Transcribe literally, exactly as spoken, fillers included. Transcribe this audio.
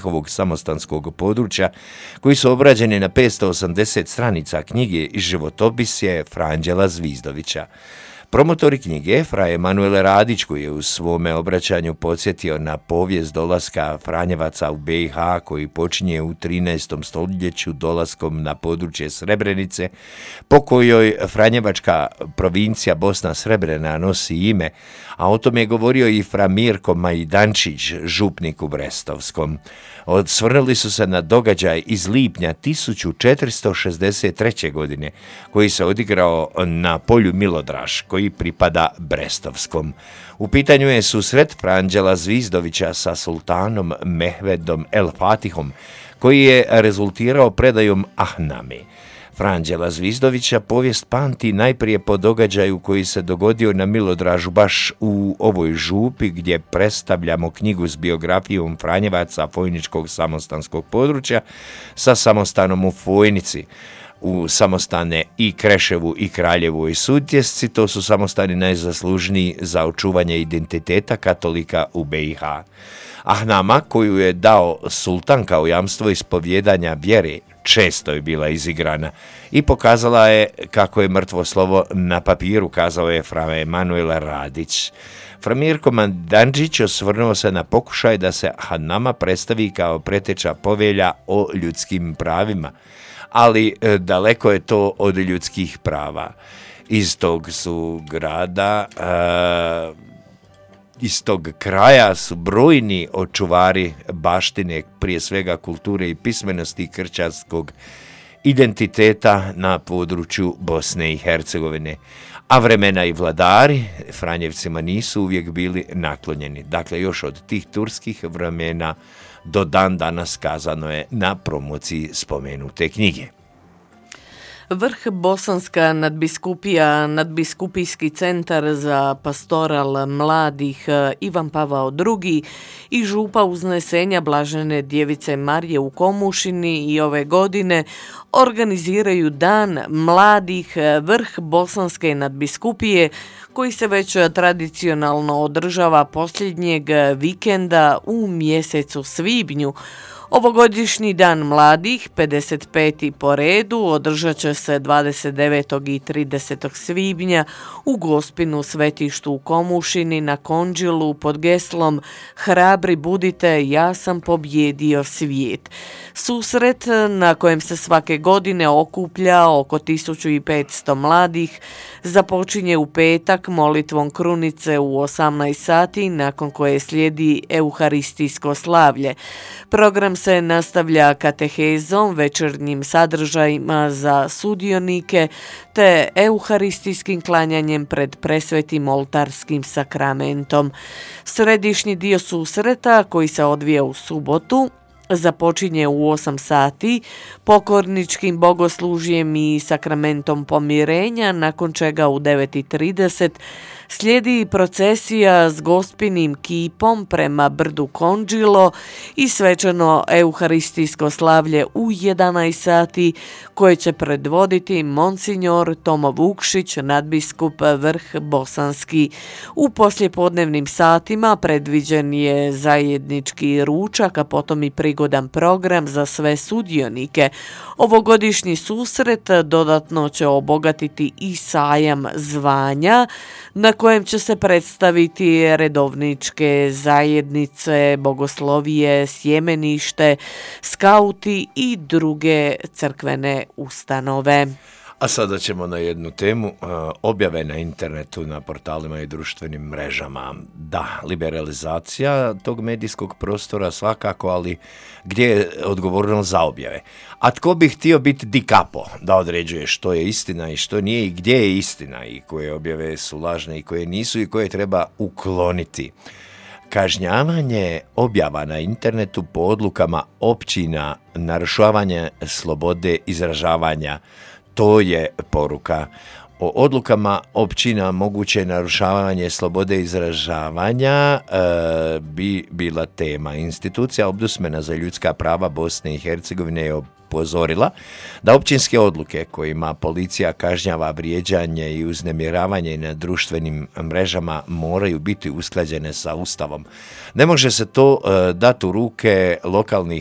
ovog samostanskog područja, koji su obrađeni na petsto osamdeset stranica knjige i životopis je Fra Anđela Zvizdovića. Promotori knjige, Fra Emanuel Radić, koji je u svome obraćanju podsjetio na povijest dolaska Franjevaca u be i ha, koji počinje u trinaestom stoljeću dolaskom na područje Srebrenice, po kojoj Franjevačka provincija Bosna Srebrena nosi ime, a o tom je govorio i Fra Mirko Majdančić, župnik u Brestovskom. Osvrnuli su se na događaj iz lipnja tisuću četiristo šezdeset treće. godine, koji se odigrao na polju Milodraž, koji pripada Brestovskom. U pitanju je susret Fra Anđela Zvizdovića sa sultanom Mehvedom El Fatihom, koji je rezultirao predajom Ahnami. Fra Anđela Zvizdovića povijest pamti najprije po događaju koji se dogodio na Milodražu baš u ovoj župi gdje predstavljamo knjigu s biografijom Franjevaca Fojničkog samostanskog područja sa samostanom u Fojnici. U samostane i Kreševu i Kraljevu i Sutjesci, to su samostani najzaslužniji za očuvanje identiteta katolika u be i ha. Ahnama, koju je dao sultan kao jamstvo ispovjedanja vjere, često je bila izigrana i pokazala je kako je mrtvo slovo na papiru, kazao je Fra Emanuel Radić. Fra Mirko Majdančić osvrnuo se na pokušaj da se Ahnama predstavi kao preteča povelja o ljudskim pravima, ali e, daleko je to od ljudskih prava. Iz tog su grada, e, iz tog kraja su brojni očuvari baštine, prije svega kulture i pismenosti kršćanskog identiteta na području Bosne i Hercegovine. A vremena i vladari Franjevcima nisu uvijek bili naklonjeni. Dakle, još od tih turskih vremena do dan danas kazano je na promociji spomenute knjige. Vrh Bosanska nadbiskupija, nadbiskupijski centar za pastoral mladih Ivan Pavao drugi i župa Uznesenja Blažene Djevice Marije u Komušini i ove godine organiziraju Dan mladih Vrh Bosanske nadbiskupije, koji se već tradicionalno održava posljednjeg vikenda u mjesecu svibnju. Ovogodišnji Dan mladih, pedeset peti po redu, održat će se dvadeset devetog i tridesetog svibnja u Gospinu svetištu u Komušini na Konđilu pod geslom Hrabri budite, ja sam pobjedio svijet. Susret na kojem se svake godine okuplja oko tisuću petsto mladih započinje u petak molitvom krunice u osamnaest sati, nakon koje slijedi euharistijsko slavlje. Program se nastavlja katehezom, večernjim sadržajima za sudionike te euharistijskim klanjanjem pred presvetim oltarskim sakramentom. Središnji dio susreta, koji se odvija u subotu, započinje u osam sati pokorničkim bogoslužjem i sakramentom pomirenja, nakon čega u devet i trideset slijedi procesija s Gospinim kipom prema brdu Konđilo i svečano euharistijsko slavlje u jedanaest sati koje će predvoditi Monsignor Tomo Vukšić, nadbiskup Vrh Bosanski. U poslijepodnevnim satima predviđen je zajednički ručak, a potom i prigodan program za sve sudionike. Ovogodišnji susret dodatno će obogatiti i sajam zvanja, na kojem će se predstaviti redovničke zajednice, bogoslovije, sjemenište, skauti i druge crkvene ustanove. A sada ćemo na jednu temu, objave na internetu, na portalima i društvenim mrežama. Da, liberalizacija tog medijskog prostora svakako, ali gdje je odgovornost za objave? A tko bi htio biti di capo, da određuje što je istina i što nije i gdje je istina i koje objave su lažne i koje nisu i koje treba ukloniti? Kažnjavanje objava na internetu po odlukama općina, narušavanje slobode izražavanja, to je poruka. o odlukama općina moguće narušavanje slobode izražavanja e, bi bila tema. Institucija Ombudsmana za ljudska prava Bosne i Hercegovine je upozorila da općinske odluke kojima policija kažnjava vrijeđanje i uznemiravanje na društvenim mrežama moraju biti usklađene sa Ustavom. Ne može se to e, dati u ruke lokalnih